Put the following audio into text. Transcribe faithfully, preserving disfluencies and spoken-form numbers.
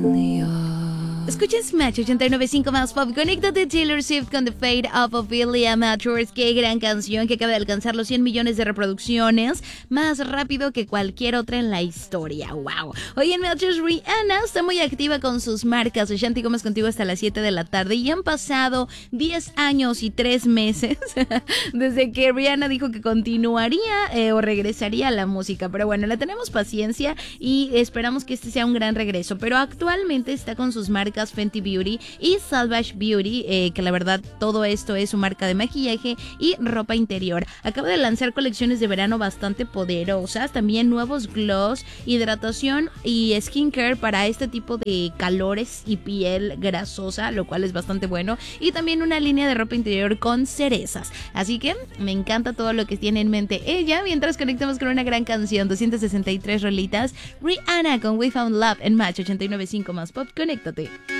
Escuchen Smash ochenta y nueve punto cinco más pop. Conéctate Taylor Swift con The Fate of Ophelia Matures. Qué gran canción que acaba de alcanzar los cien millones de reproducciones, más rápido que cualquier otra en la historia. Wow. Hoy en Matures, Rihanna está muy activa con sus marcas. Shanti Gómez contigo hasta las siete de la tarde y han pasado diez años y tres meses desde que Rihanna dijo que continuaría eh, o regresaría a la música. Pero bueno, le tenemos paciencia y esperamos que este sea un gran regreso. Pero actualmente está con sus marcas Fenty Beauty y Savage Beauty, eh, que la verdad todo esto es su marca de maquillaje y ropa interior. Acaba de lanzar colecciones de verano bastante poderosas, también nuevos gloss, hidratación y skincare para este tipo de calores y piel grasosa, lo cual es bastante bueno, y también una línea de ropa interior con cerezas. Así que me encanta todo lo que tiene en mente ella, mientras conectamos con una gran canción, doscientas sesenta y tres rolitas, Rihanna con We Found Love en Match ochenta y nueve punto cinco más pop. Conéctate.